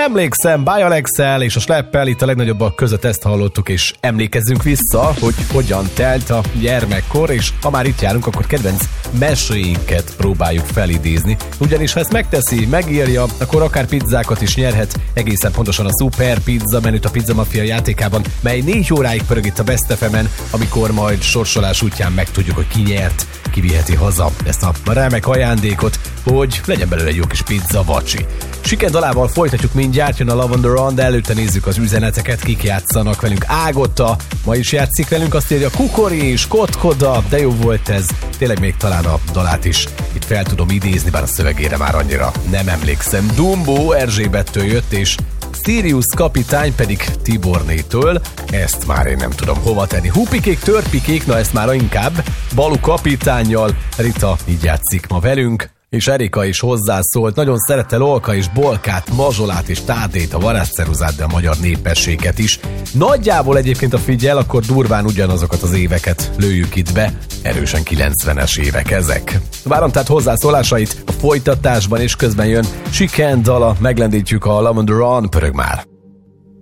Emlékszem, By Alexel és a Schleppel itt a legnagyobbak között ezt hallottuk, és emlékezzünk vissza, hogy hogyan telt a gyermekkor, és ha már itt járunk, akkor kedvenc meséinket próbáljuk felidézni. Ugyanis ha ezt megteszi, megírja, akkor akár pizzákat is nyerhet, egészen pontosan a Super Pizza menüt a Pizza Mafia játékában, mely 4 óráig pörög itt a Best FM-en, amikor majd sorsolás útján megtudjuk, hogy ki nyert, ki viheti haza ezt a remek ajándékot, hogy legyen belőle egy jó kis pizza vacsi. Siken dalával folytatjuk mindjárt, jön a Love on the Run, de előtte nézzük az üzeneteket, kik játszanak velünk. Ágotta ma is játszik velünk, azt írja Kukori és Kotkoda, de jó volt ez. Tényleg még talán a dalát is itt fel tudom idézni, bár a szövegére már annyira nem emlékszem. Dumbo Erzsébettől jött, és Sirius kapitány pedig Tibornétől, ezt már én nem tudom hova tenni. Hupikék, törpikék, na ezt már inkább. Balu kapitánnyal, Rita így játszik ma velünk, és Erika is hozzászólt, nagyon szerette Lolka és Bolkát, Mazsolát és Tádét, a varázsceruzát, de a magyar népességet is. Nagyjából egyébként a figyel, akkor durván ugyanazokat az éveket lőjük itt be, erősen 90-es évek ezek. Várom tehát hozzászólásait a folytatásban, és közben jön Chicken dala, meglendítjük a Love on the Run, pörög már!